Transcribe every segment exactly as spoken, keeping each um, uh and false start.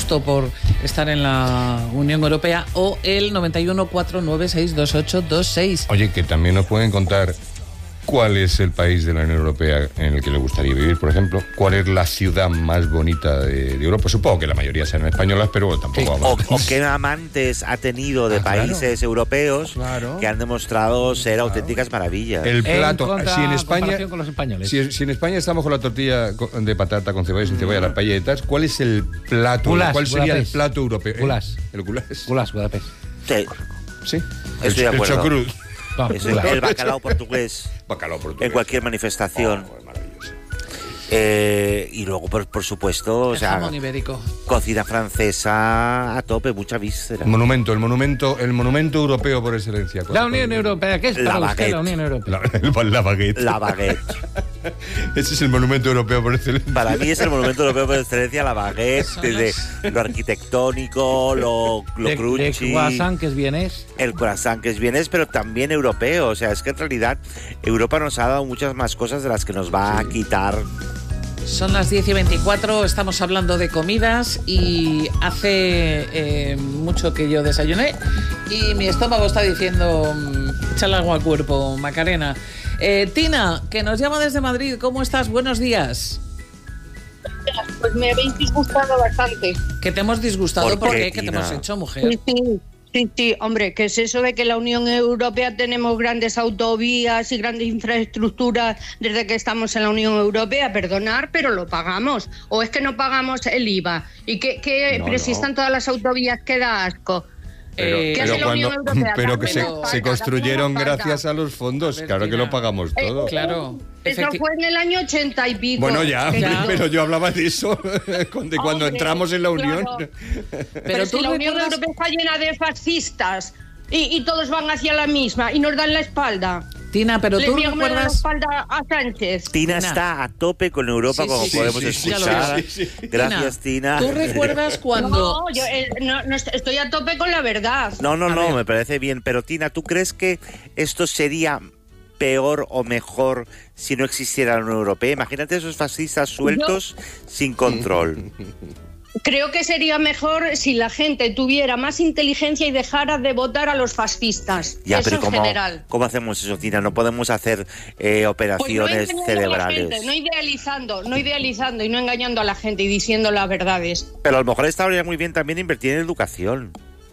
justo por estar en la Unión Europea, o el noventa y uno, cuatro nueve seis, dos ocho dos seis. Oye, que también nos pueden contar cuál es el país de la Unión Europea en el que le gustaría vivir, por ejemplo. ¿Cuál es la ciudad más bonita de, de Europa? Supongo que la mayoría sean españolas, pero bueno, tampoco sí, vamos. O, o qué amantes ha tenido de ah, países claro. europeos claro. que han demostrado ser claro. auténticas maravillas. El plato, contra, si en España, con los españoles. Si, si en España estamos con la tortilla de patata con cebolla, sin cebolla, las paelletas, ¿cuál es el plato? Gulas, ¿Cuál sería Budapest. el plato europeo? Gulas. ¿Eh? El gulas. Gulas, Budapest. Sí. Sí. Estoy de acuerdo. El chocrut. No, es el, el bacalao portugués. Bacalao portugués. En cualquier manifestación. Oh, maravilloso. Eh, y luego, por, por supuesto, el o sea, jamón ibérico. Cocina francesa a tope, mucha víscera. Monumento, el monumento, el monumento europeo por excelencia. La Unión Europea, ¿qué es la para baguette. usted la Unión Europea? La, la baguette. La baguette. Ese es el monumento europeo por excelencia. Para mí es el monumento europeo por excelencia, la baguette, desde lo arquitectónico, lo, lo de, crunchy. El croissant, que es vienés. El croissant, que es vienés, pero también europeo. O sea, es que en realidad Europa nos ha dado muchas más cosas de las que nos va sí. a quitar. Son las diez y veinticuatro, estamos hablando de comidas y hace eh, mucho que yo desayuné y mi estómago está diciendo, échale algo al cuerpo, Macarena. Eh, Tina, que nos llama desde Madrid, ¿cómo estás? Buenos días. Pues me habéis disgustado bastante. ¿Que te hemos disgustado? ¿Por, ¿Por qué, qué? ¿Qué te hemos hecho, mujer? Sí, sí. Sí, sí, hombre, ¿qué es eso de que la Unión Europea tenemos grandes autovías y grandes infraestructuras desde que estamos en la Unión Europea? Perdonar, pero lo pagamos. ¿O es que no pagamos el I V A? ¿Y qué, qué, no, pero no. si están todas las autovías, que da asco? Pero, ¿Qué pero, hace la Unión cuando, Europea? pero que se, falta, se construyeron falta. gracias a los fondos. Ver, claro Tina. que lo pagamos todo. Eh, claro. Eso Efecti- fue en el año ochenta y pico. Bueno, ya, Ya. pero yo hablaba de eso de cuando Hombre, entramos en la Unión. claro. Pero, Pero tú si la Unión recuerdas- Europea está llena de fascistas y, y todos van hacia la misma y nos dan la espalda. Tina, pero Le tú niegan la recuerdas... espalda a Sánchez. Tina, Tina. está a tope con Europa, Sí, como sí, podemos sí, sí, escuchar. sí, sí, sí. Gracias, Tina. ¿Tú recuerdas cuando...? No, yo eh, no, no est- estoy a tope con la verdad. No, no, A no, ver. me parece bien. Pero, Tina, ¿tú crees que esto sería peor o mejor si no existiera la Unión Europea? Imagínate esos fascistas sueltos sin control. Creo que sería mejor si la gente tuviera más inteligencia y dejara de votar a los fascistas. Ya, eso pero en ¿cómo, general. ¿cómo hacemos eso, Tina? No podemos hacer eh, Pues no operaciones engañando a la cerebrales. gente, no idealizando, no idealizando y no engañando a la gente y diciendo las verdades. Pero a lo mejor estaría muy bien también invertir en educación.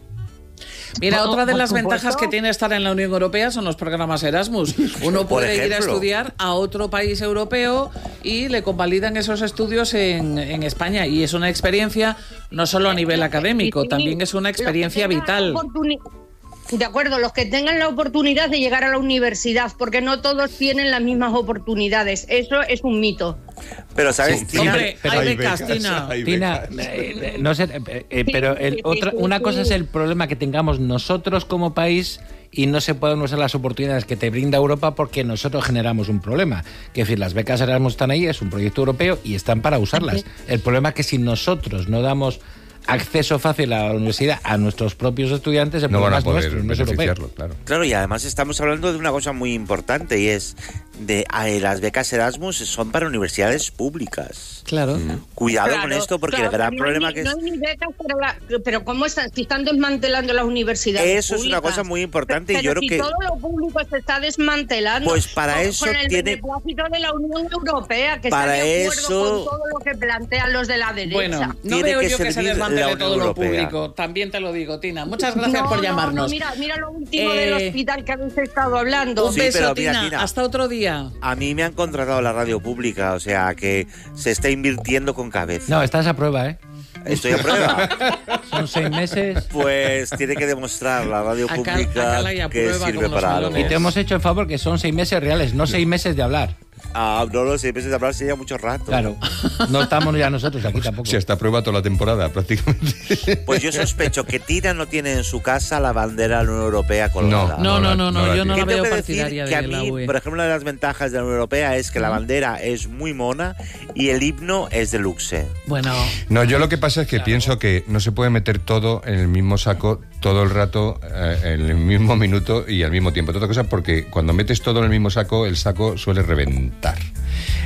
Mira, No, otra de por las supuesto. ventajas que tiene estar en la Unión Europea son los programas Erasmus. Uno Por puede ir a ejemplo. estudiar a otro país europeo y le convalidan esos estudios en, en España. Y es una experiencia no solo a nivel académico, Sí, sí. también es una Los que experiencia tengan vital. la oportuni- De acuerdo, los que tengan la oportunidad de llegar a la universidad, porque no todos tienen las mismas oportunidades. Eso es un mito. Pero, ¿sabes, Sí, Tina? Hombre, pero hay hay becas, becas, Tina. hay Tina, becas. eh, eh, no sé, eh, eh, pero el, sí, otra, sí, una sí. cosa es el problema que tengamos nosotros como país y no se pueden usar las oportunidades que te brinda Europa porque nosotros generamos un problema. Que es decir, las becas Erasmus están ahí, es un proyecto europeo y están para usarlas. El problema es que si nosotros no damos acceso fácil a la universidad a nuestros propios estudiantes, el No van problema a es poder nuestro, no es europeo. beneficiarlo, claro. Claro, y además estamos hablando de una cosa muy importante y es de eh, las becas Erasmus son para universidades públicas. Claro. Cuidado Claro, con esto porque claro, el gran no hay problema ni- que es... No hay ni becas, pero, la- pero ¿cómo están? Si están desmantelando las universidades Eso es una públicas. cosa muy importante y Pero yo creo si que... todo lo público se está desmantelando. Pues para con, eso con el tiene- beneplácito de la Unión Europea, que Para está de acuerdo eso- con todo lo que plantean los de la derecha. Bueno, no Tiene veo que yo que se servir desmantele la todo Unión lo Europea. público. También te lo digo, Tina. Muchas gracias No, por no, llamarnos. no, mira, mira lo último Eh, del hospital que habéis estado hablando. Un Sí, beso, pero mira, Tina. Tina. Hasta otro día. A mí me han contratado la radio pública, o sea que se está invirtiendo con cabeza. No, estás a prueba, ¿eh? Estoy a prueba. Son seis meses. Pues tiene que demostrar la radio Acá- pública acá la ya que prueba sirve con los para algo. melones. Y te hemos hecho el favor que son seis meses reales, no seis meses de hablar. Ah, no, no, seis meses de hablar sería mucho rato. Claro, no estamos ya nosotros aquí tampoco. Si hasta prueba toda la temporada, prácticamente. Pues yo sospecho que Tina no tiene en su casa la bandera de la Unión Europea colgada. No, no, no, no, la yo no tiene. la Tengo veo que decir partidaria que a de la mí, U E. por ejemplo, una de las ventajas de la Unión Europea es que la bandera es muy mona y el himno es deluxe. Bueno, No, yo lo que pasa es que Claro. pienso que no se puede meter todo en el mismo saco todo el rato, eh, en el mismo minuto y al mismo tiempo. Otra cosa, porque cuando metes todo en el mismo saco, el saco suele reventar.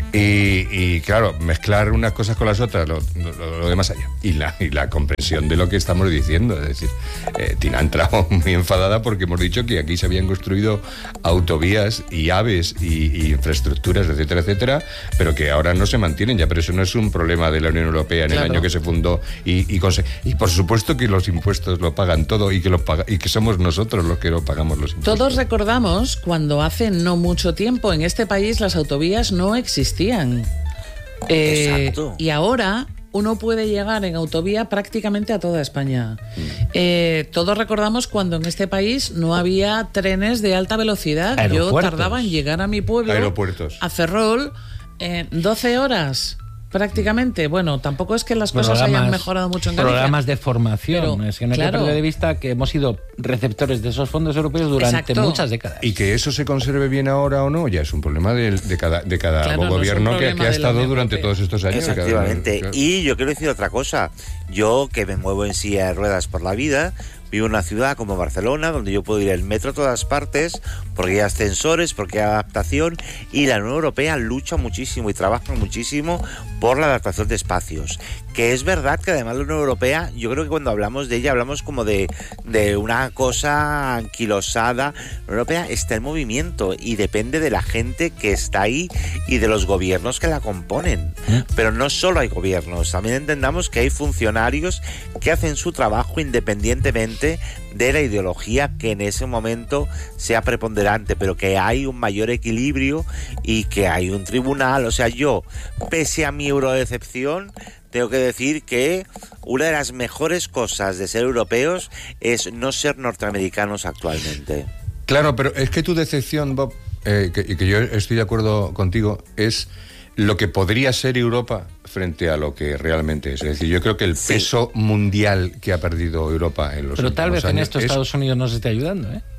Y, y claro, mezclar unas cosas con las otras, lo, lo, lo de más allá. Y la, y la comprensión de lo que estamos diciendo. Es decir, eh, Tina ha entrado muy enfadada porque hemos dicho que aquí se habían construido autovías y aves y, y infraestructuras, etcétera, etcétera, pero que ahora no se mantienen ya. Pero eso no es un problema de la Unión Europea en claro. el año que se fundó. Y, y, y por supuesto que los impuestos lo pagan todo y que, lo paga, y que somos nosotros los que lo pagamos los impuestos. Todos recordamos cuando hace no mucho tiempo en este país las autovías no existían. Eh, Exacto. Y ahora uno puede llegar en autovía prácticamente a toda España. Mm. Eh, todos recordamos cuando en este país no había trenes de alta velocidad. Yo tardaba en llegar a mi pueblo, Aeropuertos. a Ferrol, eh, doce horas. Prácticamente, bueno, tampoco es que las cosas programas, hayan mejorado mucho en Galicia. Programas de formación, pero, es que no hay claro. que perder de vista que hemos sido receptores de esos fondos europeos durante Exacto. muchas décadas. Y que eso se conserve bien ahora o no, ya es un problema de, de cada, de cada claro, gobierno no que, que ha estado durante Europea. todos estos años. Efectivamente, cada, claro. y yo quiero decir otra cosa, yo que me muevo en silla de ruedas por la vida, vivo en una ciudad como Barcelona, donde yo puedo ir en metro a todas partes, porque hay ascensores, porque hay adaptación, y la Unión Europea lucha muchísimo y trabaja muchísimo por la adaptación de espacios. Que es verdad que además la Unión Europea, yo creo que cuando hablamos de ella, hablamos como de, de una cosa anquilosada. La Unión Europea está en movimiento y depende de la gente que está ahí y de los gobiernos que la componen. ¿Eh? Pero no solo hay gobiernos, también entendamos que hay funcionarios que hacen su trabajo independientemente de la ideología que en ese momento sea preponderante, pero que hay un mayor equilibrio y que hay un tribunal. O sea, yo, pese a mi eurodecepción, tengo que decir que una de las mejores cosas de ser europeos es no ser norteamericanos actualmente. Claro, pero es que tu decepción, Bob, eh, que, y que yo estoy de acuerdo contigo, es lo que podría ser Europa frente a lo que realmente es. Es decir, yo creo que el sí. peso mundial que ha perdido Europa en los Pero últimos tal vez años en esto es... Estados Unidos nos esté ayudando, ¿eh?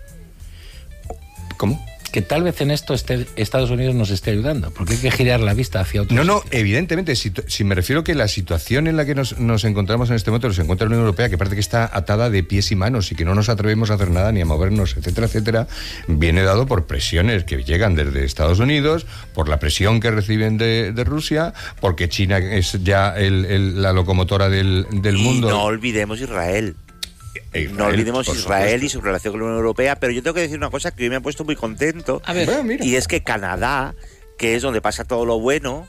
¿Cómo? Que tal vez en esto esté, Estados Unidos nos esté ayudando, porque hay que girar la vista hacia otro No, no, sitio. evidentemente, si, si me refiero que la situación en la que nos, nos encontramos en este momento, nos encuentra la Unión Europea, que parece que está atada de pies y manos y que no nos atrevemos a hacer nada, ni a movernos, etcétera, etcétera, viene dado por presiones que llegan desde Estados Unidos, por la presión que reciben de, de Rusia, porque China es ya el, el, la locomotora del, del y mundo. No olvidemos Israel. Israel, no olvidemos Israel supuesto. y su relación con la Unión Europea, pero yo tengo que decir una cosa que hoy me ha puesto muy contento. A ver, bueno, mira. Y es que Canadá, que es donde pasa todo lo bueno,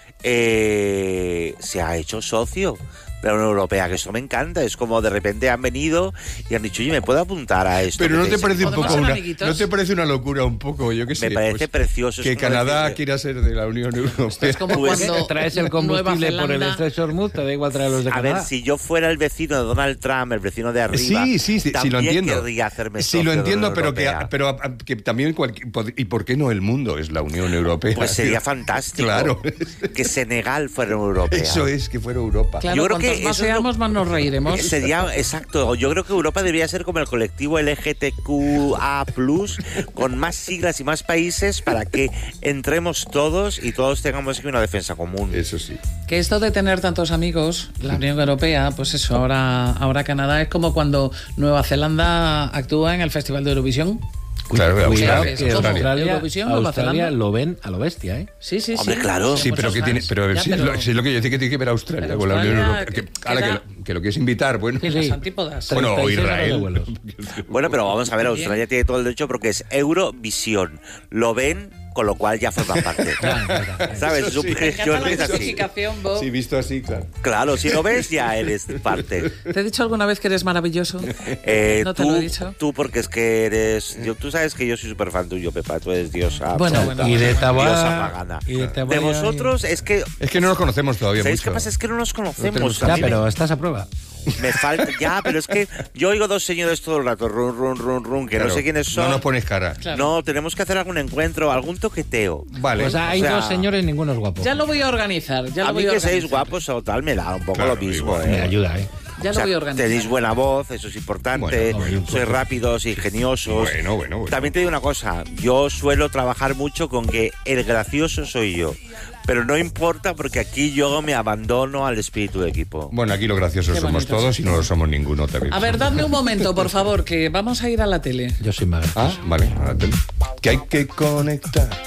eh, se ha hecho socio de la Unión Europea, que eso me encanta. Es como de repente han venido y han dicho, oye, ¿me puedo apuntar a esto? Pero no te parece un poco una, amiguitos? no te parece una locura un poco, yo qué sé. Me parece pues, precioso. Que Canadá decir... quiera ser de la Unión Europea. Es como pues, cuando traes el combustible Zelanda... por el estrecho Hormuz, te da igual traer los de a Canadá. ver, si yo fuera el vecino de Donald Trump, el vecino de arriba, sí, sí, sí, también sí lo entiendo. querría hacerme sí, lo entiendo, pero que, Europea. pero que también cualquier, y por qué no el mundo es la Unión Europea. Pues sería fantástico. Claro. Que Senegal fuera Europea. Eso es, que fuera Europa. Claro, yo creo cuantos que más seamos, más nos reiremos. Sería, exacto, yo creo que Europa debería ser como el colectivo L G B T Q A plus, con más siglas y más países para que entremos todos y todos tengamos una defensa común. Eso sí. Que esto de tener tantos amigos, la Unión Europea, pues eso, ahora, ahora Canadá es como cuando Nueva Zelanda actúa en el Festival de Eurovisión. Claro, Cuidado, Australia, que Australia, Australia, Australia lo ven a lo bestia, ¿eh? Sí, sí, Hombre, sí. claro. Sí, pero que tiene, pero, ya, sí, pero... Lo, sí, lo que yo decía que tiene que ver Australia pero con la Unión Australia Europea. Que, queda... ala, que, lo, que lo quieres invitar, bueno. Sí, sí. Las antípodas. Bueno, o Israel. Bueno, pero vamos a ver, Australia tiene todo el derecho porque es Eurovisión. Lo ven, con lo cual ya forma parte. Claro, claro, claro. ¿Sabes? Eso sí. Su gestión es así. Sí, visto así, claro. Claro, si lo ves ya eres parte. ¿Te he dicho alguna vez que eres maravilloso? Eh, ¿No te tú, lo he dicho? Tú porque es que eres... Yo, tú sabes que yo soy súper fan tuyo, Pepa. Tú eres diosa. Bueno, absoluta, bueno. Y de Taboada, diosa pagana. y de De Taboada, vosotros es que... Es que no nos conocemos todavía ¿Sabéis mucho. qué pasa? Es que no nos conocemos. tenemos A Ya, mí me- pero estás a prueba. Me falta... Ya, pero es que yo oigo dos señores todo el rato. Run, run, run, run. Que Claro, no sé quiénes son. No nos pones cara. Claro. No, tenemos que hacer algún encuentro, algún toqueteo. Vale. Pues hay o sea, dos señores, ninguno es guapo. Ya lo voy a organizar. Ya lo A voy mí a que organizar. seáis guapos o tal me da un poco Claro, lo mismo, igual. Me ¿eh? ayuda, ¿eh? Ya O lo sea, voy a organizar. tenéis buena voz, eso es importante. Bueno, no, yo- Sois rápidos, ingeniosos. Bueno, bueno, bueno. También te digo una cosa, yo suelo trabajar mucho con que el gracioso soy yo. Pero no importa porque aquí yo me abandono al espíritu de equipo. Bueno, aquí lo graciosos Qué somos bonito, todos sí. y no lo somos ninguno también. A ver, dadme un momento, por favor, que vamos a ir a la tele. Yo soy más. Ah, vale, a la tele. Que hay que conectar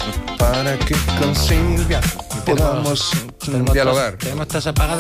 para que con Silvia podamos Tenemos dialogar. tos- Tenemos tasa apagada.